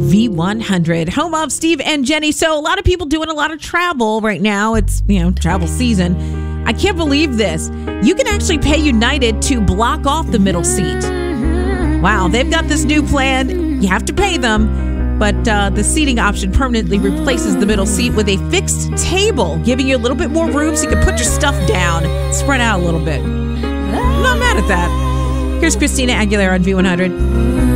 V100, home of Steve and Jenny. So a lot of people doing a lot of travel right now. It's, travel season. I can't believe this. You can actually pay United to block off the middle seat. Wow, they've got this new plan. You have to pay them, but the seating option permanently replaces the middle seat with a fixed table, giving you a little bit more room so you can put your stuff down, spread out a little bit. I'm not mad at that. Here's Christina Aguilera on V100.